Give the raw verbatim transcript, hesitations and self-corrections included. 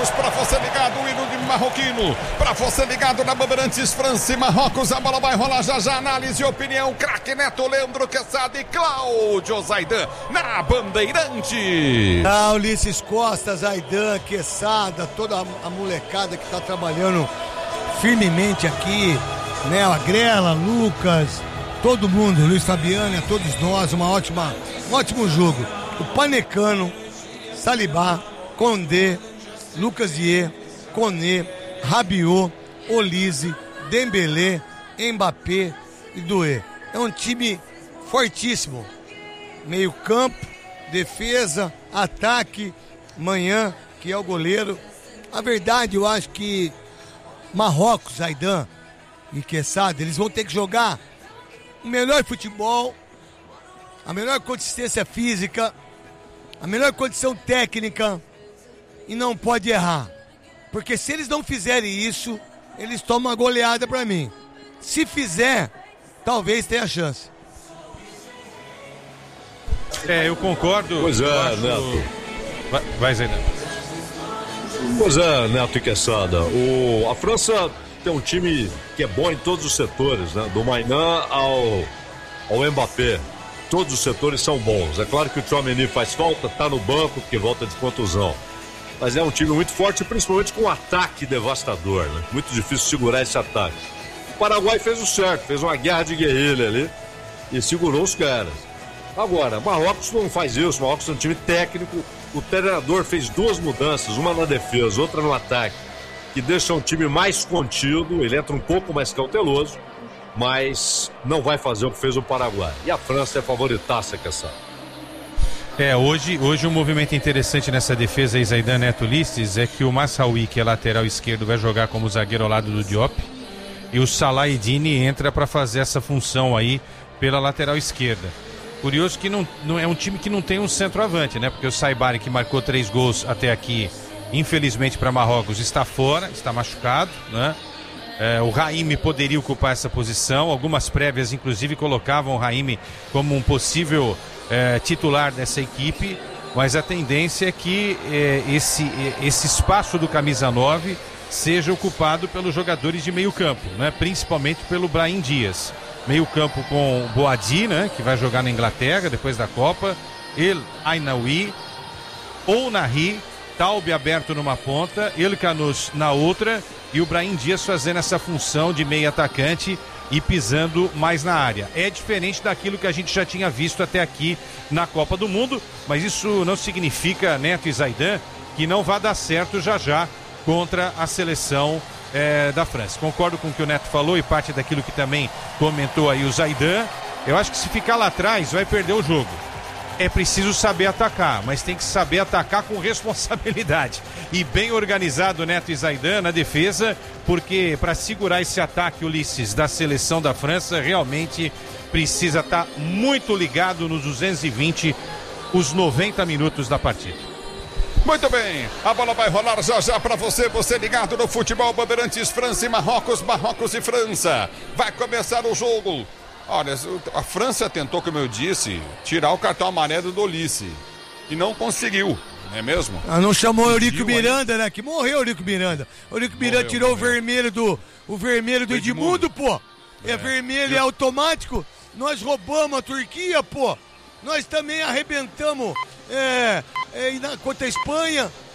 Marrocos, pra você ligado, o hino de marroquino, pra você ligado na Bandeirantes, França e Marrocos, a bola vai rolar já já, análise e opinião, craque Neto, Leandro Quesada e Cláudio Zaidan na Bandeirantes. Ah, Ulisses Costa, Zaidan, Quesada, toda a molecada que tá trabalhando firmemente aqui, né, a Grela, Lucas, todo mundo, Luiz Fabiano, a todos nós, uma ótima, um ótimo jogo. O Panecano, Salibá, Condé, Lucas Dier, Koné, Rabiot, Olise, Dembélé, Mbappé e Doué. É um time fortíssimo. Meio campo, defesa, ataque, Manhã, que é o goleiro. A verdade, eu acho que Marrocos, Zaidan e Quesada, eles vão ter que jogar o melhor futebol, a melhor consistência física, a melhor condição técnica, e não pode errar. Porque se eles não fizerem isso, eles tomam uma goleada pra mim. Se fizer, talvez tenha chance. É, eu concordo. Pois é, acho... Neto. Vai, vai Zaidan. Pois é, Neto e Quesada. O, a França tem um time que é bom em todos os setores, né? Do Maignan ao, ao Mbappé. Todos os setores são bons. É claro que o Tchouaméni faz falta, tá no banco porque volta de contusão. Mas é um time muito forte, principalmente com um ataque devastador, né? Muito difícil segurar esse ataque. O Paraguai fez o certo, fez uma guerra de guerrilha ali e segurou os caras. Agora, Marrocos não faz isso, Marrocos é um time técnico. O treinador fez duas mudanças, uma na defesa, outra no ataque, que deixa um time mais contido, ele entra um pouco mais cauteloso, mas não vai fazer o que fez o Paraguai. E a França é favoritaça, que essa. É, hoje, hoje um movimento interessante nessa defesa aí, Zaidan, Neto, Ulisses, é que o Massaoui, que é lateral esquerdo, vai jogar como zagueiro ao lado do Diop, e o Salah Eddine entra para fazer essa função aí pela lateral esquerda. Curioso que não, não é um time que não tem um centroavante, né? Porque o Saibari, que marcou três gols até aqui, infelizmente para Marrocos, está fora, está machucado, né? É, o Raimi poderia ocupar essa posição. Algumas prévias, inclusive, colocavam o Raimi como um possível é, titular dessa equipe, mas a tendência é que é, esse, esse espaço do camisa nove seja ocupado pelos jogadores de meio campo, né? Principalmente pelo Brahim Dias. Meio campo com Boadi, né, que vai jogar na Inglaterra depois da Copa, El Ainaoui, ou Nahri, Taube aberto numa ponta, El Canous na outra, e o Brahim Dias fazendo essa função de meio atacante e pisando mais na área. É diferente daquilo que a gente já tinha visto até aqui na Copa do Mundo, mas isso não significa, Neto e Zaidan, que não vai dar certo já já contra a seleção É, da França. Concordo com o que o Neto falou e parte daquilo que também comentou aí o Zaidan. Eu acho que se ficar lá atrás vai perder o jogo. É preciso saber atacar, mas tem que saber atacar com responsabilidade e bem organizado, Neto e Zaidan, na defesa, porque para segurar esse ataque, Ulisses, da seleção da França, realmente precisa estar muito ligado nos duzentos e vinte, os noventa minutos da partida. Muito bem, a bola vai rolar já já para você, você ligado no futebol Bandeirantes, França e Marrocos, Marrocos e França. Vai começar o jogo. Olha, a França tentou, como eu disse, tirar o cartão amarelo do Olise e não conseguiu, não é mesmo? Ah, não chamou o Eurico Miranda, né? Que morreu o Eurico Miranda. O Eurico Miranda tirou morreu. o vermelho do o vermelho do Edmundo, pô. É, é vermelho, é automático. Nós roubamos a Turquia, pô. Nós também arrebentamos é, é, na, contra a Espanha.